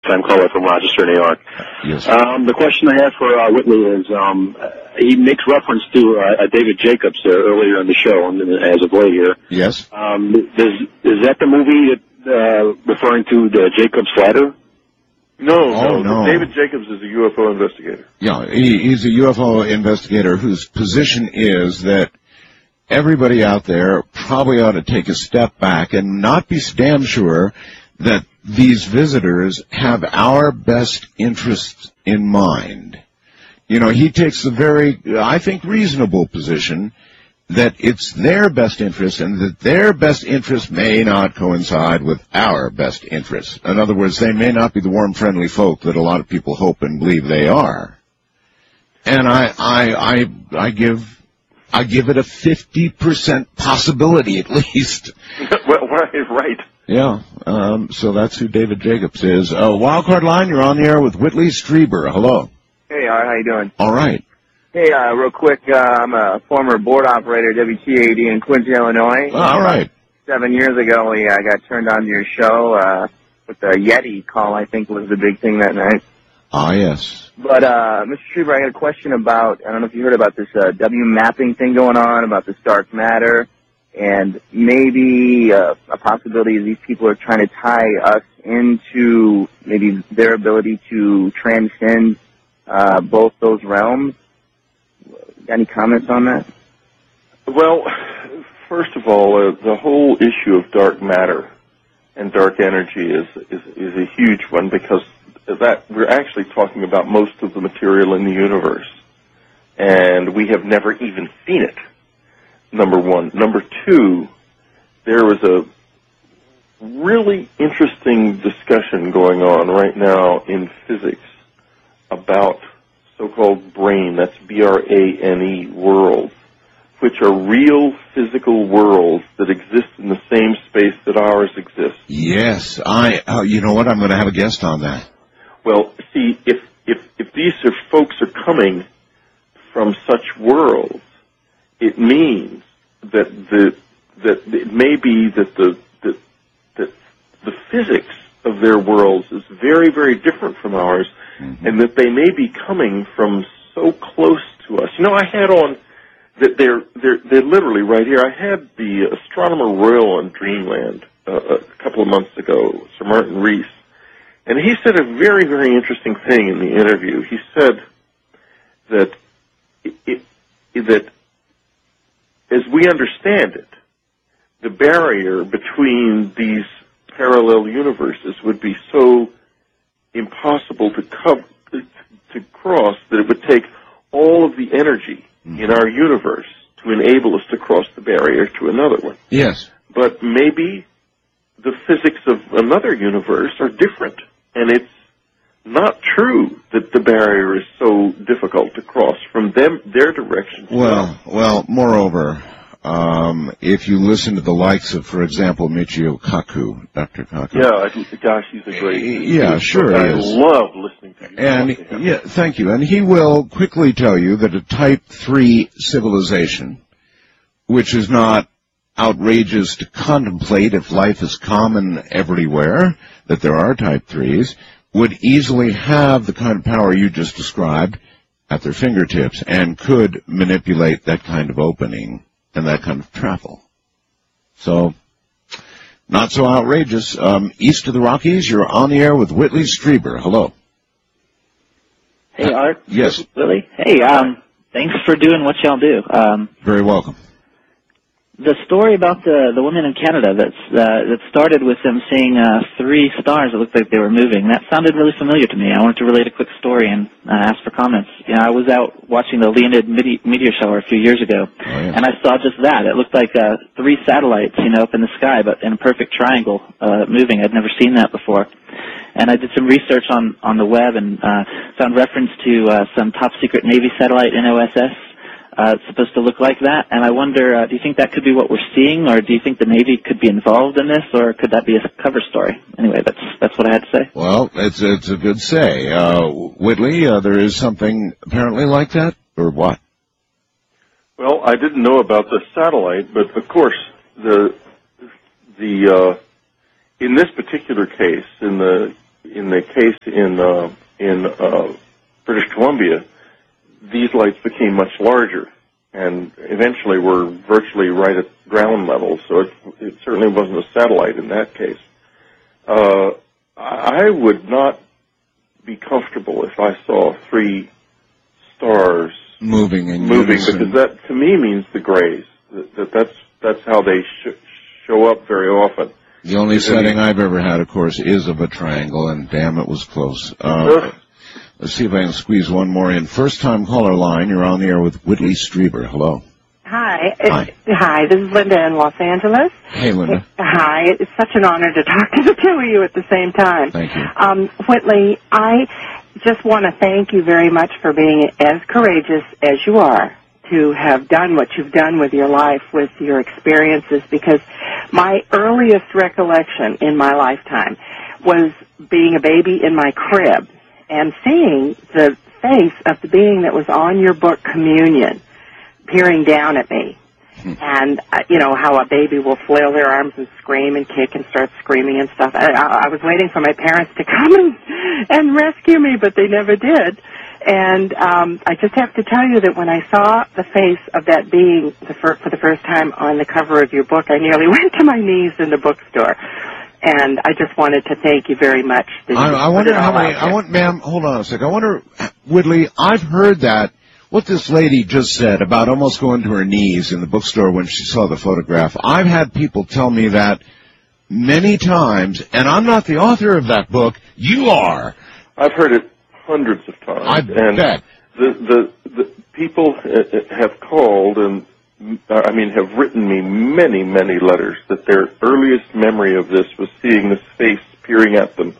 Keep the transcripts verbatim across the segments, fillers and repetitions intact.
I'm calling from Rochester, New York. Yes. Um, the question I have for uh, Whitley is, um, he makes reference to uh, David Jacobs uh, earlier in the show, and as of late here. Yes. Um, does, is that the movie that, uh, referring to the Jacobs Ladder? No, oh, no, no. David Jacobs is a U F O investigator. Yeah, he, he's a U F O investigator whose position is that everybody out there probably ought to take a step back and not be damn sure that these visitors have our best interests in mind. You know, he takes a very, I think, reasonable position that it's their best interest and that their best interest may not coincide with our best interests. In other words, they may not be the warm, friendly folk that a lot of people hope and believe they are. And I, I, I, I give, I give it a fifty percent possibility at least. Well, right. Yeah, um, so that's who David Jacobs is. Uh, Wildcard Line, you're on the air with Whitley Strieber. Hello. Hey, Art, how you doing? All right. Hey, uh, real quick, uh, I'm a former board operator at W T A D in Quincy, Illinois. All right. Seven years ago, we uh, got turned on to your show uh, with the Yeti call, I think was the big thing that night. Ah, yes. But, uh, Mister Strieber, I got a question about, I don't know if you heard about this uh, W mapping thing going on, about this dark matter. And maybe uh, a possibility is these people are trying to tie us into maybe their ability to transcend uh, both those realms. Got any comments on that? Well, first of all, uh, the whole issue of dark matter and dark energy is, is is a huge one because that we're actually talking about most of the material in the universe, and we have never even seen it. Number one. Number two, there was a really interesting discussion going on right now in physics about so-called brain, that's B R A N E, worlds, which are real physical worlds that exist in the same space that ours exists. Yes, I, uh, you know what, I'm going to have a guest on that. Well, see, if, if, if these are folks are coming from such worlds, it means that the that it may be that the that, that the physics of their worlds is very, very different from ours, mm-hmm. and that they may be coming from so close to us. You know, I had on that they're they're they're literally right here. I had the Astronomer Royal on Dreamland uh, a couple of months ago, Sir Martin Rees, and he said a very, very interesting thing in the interview. He said that it, it, that as we understand it, the barrier between these parallel universes would be so impossible to co- to cross that it would take all of the energy mm-hmm. in our universe to enable us to cross the barrier to another one. Yes. But maybe the physics of another universe are different, and it's not true that the barrier is so difficult to cross from them, their direction. Well, well, moreover, um, if you listen to the likes of, for example, Michio Kaku, Doctor Kaku. Yeah, I, gosh, he's a great. Yeah, sure I is. love listening to you. And yeah, thank you. And he will quickly tell you that a Type three civilization, which is not outrageous to contemplate if life is common everywhere, that there are Type threes, would easily have the kind of power you just described at their fingertips and could manipulate that kind of opening and that kind of travel. So, not so outrageous. Um, east of the Rockies, you're on the air with Whitley Strieber. Hello. Hey, Art. Yes. Willie. Hey, um, thanks for doing what y'all do. Um, Very welcome. The story about the the woman in Canada that's uh, that started with them seeing uh, three stars that looked like they were moving. That sounded really familiar to me. I wanted to relate a quick story and uh, ask for comments. You know, I was out watching the Leonid meteor shower a few years ago, oh, yeah. and I saw just that. It looked like uh, three satellites, you know, up in the sky, but in a perfect triangle, uh, moving. I'd never seen that before. And I did some research on on the web and uh, found reference to uh, some top secret Navy satellite, N O S S. Uh, it's supposed to look like that, and I wonder, uh, do you think that could be what we're seeing, or do you think the Navy could be involved in this, or could that be a cover story? Anyway, that's that's what I had to say. Well, it's it's a good say. Uh, Whitley, uh, there is something apparently like that, or what? Well, I didn't know about the satellite, but of course, the the uh, in this particular case, in the in the case in uh, in uh, British Columbia, these lights became much larger and eventually were virtually right at ground level. So it, it certainly wasn't a satellite in that case. Uh, I would not be comfortable if I saw three stars moving in moving unison. because that to me means the grays. That, that that's that's how they sh- show up very often. The only setting I've ever had, of course, is of a triangle, and damn, it was close. Uh, let's see if I can squeeze one more in. First-time caller line. You're on the air with Whitley Strieber. Hello. Hi. Hi. Hi, this is Linda in Los Angeles. Hey, Linda. Hi. It's such an honor to talk to the two of you at the same time. Thank you. Um, Whitley, I just want to thank you very much for being as courageous as you are to have done what you've done with your life, with your experiences, because my earliest recollection in my lifetime was being a baby in my crib and seeing the face of the being that was on your book, Communion, peering down at me. Hmm. And, uh, you know, how a baby will flail their arms and scream and kick and start screaming and stuff. I, I, I was waiting for my parents to come and, and rescue me, but they never did. And um, I just have to tell you that when I saw the face of that being the fir- for the first time on the cover of your book, I nearly went to my knees in the bookstore. And I just wanted to thank you very much. I, I wonder how many, I want, ma'am, hold on a second. I wonder, Whitley, I've heard that, what this lady just said about almost going to her knees in the bookstore when she saw the photograph. I've had people tell me that many times, and I'm not the author of that book. You are. I've heard it hundreds of times. I and bet. The, the, the people have called and, I mean, have written me many, many letters that their earliest memory of this was seeing this face peering at them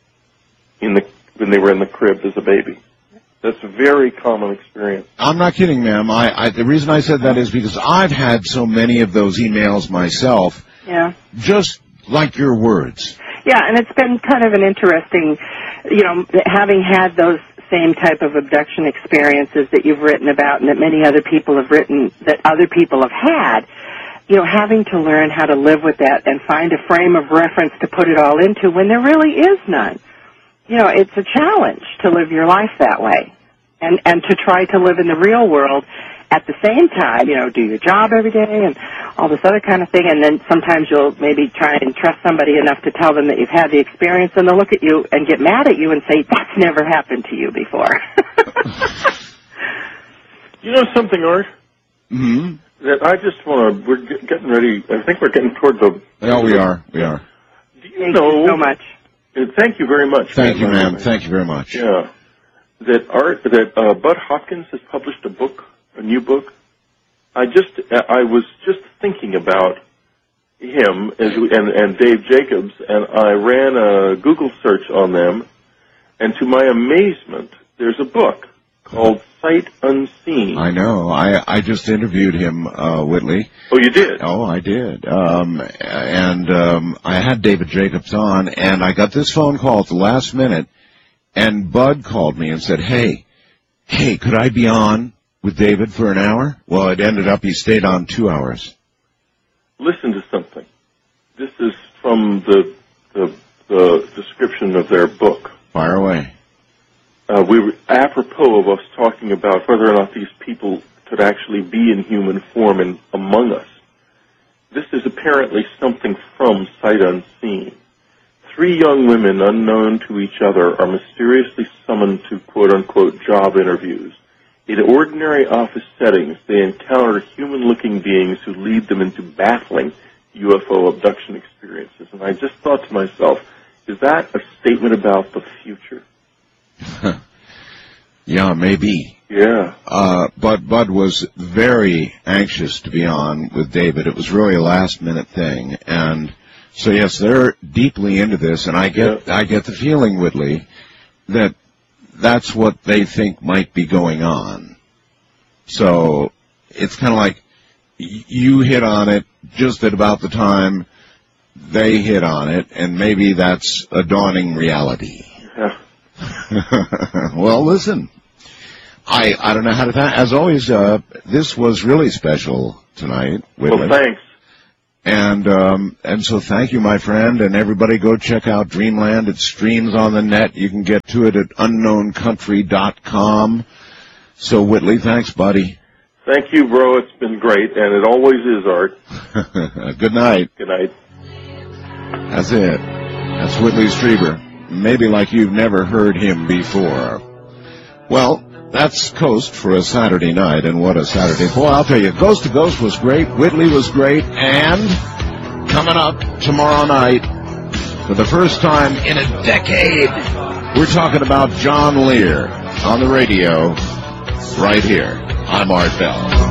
in the when they were in the crib as a baby. That's a very common experience. I'm not kidding, ma'am. I, I, the reason I said that is because I've had so many of those emails myself. Yeah. Just like your words. Yeah, and it's been kind of an interesting, you know, having had those same type of abduction experiences that you've written about and that many other people have written, that other people have had, you know, having to learn how to live with that and find a frame of reference to put it all into when there really is none. You know, it's a challenge to live your life that way and, and to try to live in the real world at the same time, you know, do your job every day and all this other kind of thing, and then sometimes you'll maybe try and trust somebody enough to tell them that you've had the experience, and they'll look at you and get mad at you and say, that's never happened to you before. You know something, Art? Mm-hmm. That I just want to, we're get, getting ready, I think we're getting toward the... Yeah, we are, we are. Do you Thank know... you so much. Uh, thank you very much. Thank you, ma'am. Thank you very much. Yeah. That Art, that uh, Bud Hopkins has published a book, a new book. I just, I was just thinking about him as, and, and Dave Jacobs, and I ran a Google search on them, and to my amazement, there's a book called Sight Unseen. I know. I I just interviewed him, uh, Whitley. Oh, you did? Oh, I did. Um, and um, I had David Jacobs on, and I got this phone call at the last minute, and Bud called me and said, hey, hey, could I be on with David for an hour? Well, it ended up he stayed on two hours. Listen to something. This is from the the, the description of their book. Fire away. Uh, we were apropos of us talking about whether or not these people could actually be in human form and among us. This is apparently something from Sight Unseen. Three young women unknown to each other are mysteriously summoned to quote-unquote job interviews. In ordinary office settings, they encounter human-looking beings who lead them into baffling U F O abduction experiences. And I just thought to myself, is that a statement about the future? Yeah, maybe. Yeah. Uh, but Bud was very anxious to be on with David. It was really a last-minute thing. And so, yes, they're deeply into this, and I get yeah. I get the feeling, Whitley, that that's what they think might be going on. So it's kind of like you hit on it just at about the time they hit on it, and maybe that's a dawning reality. Yeah. Well, listen, I I don't know how to thank. As always, uh, this was really special tonight. Well, thanks. And um, and so thank you, my friend, and everybody go check out Dreamland. It streams on the net. You can get to it at unknown country dot com. So, Whitley, thanks, buddy. Thank you, bro. It's been great, and it always is, Art. Good night. Good night. That's it. That's Whitley Strieber. Maybe like you've never heard him before. Well, that's Coast for a Saturday night, and what a Saturday. Boy, I'll tell you, Ghost to Ghost was great, Whitley was great, and coming up tomorrow night, for the first time in a decade, we're talking about John Lear on the radio right here. I'm Art Bell.